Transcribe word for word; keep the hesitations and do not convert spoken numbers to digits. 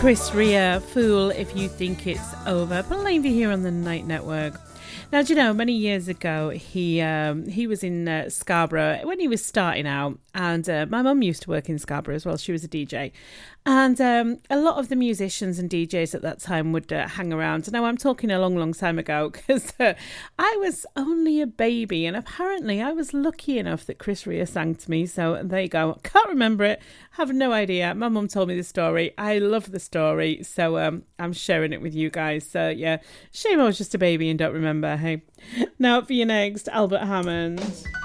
Chris Rea, Fool If You Think It's Over, playing for here on the Night Network. Now, do you know, many years ago, he um, he was in uh, Scarborough when he was starting out, and uh, my mum used to work in Scarborough as well. She was a D J. And um, a lot of the musicians and D Js at that time would uh, hang around. Now, I'm talking a long, long time ago, because uh, I was only a baby, and apparently I was lucky enough that Chris Rea sang to me. So there you go. Can't remember it. Have no idea. My mum told me the story. I love the story, so um, I'm sharing it with you guys. So yeah, shame I was just a baby and don't remember. Hey, now for your next, Albert Hammond.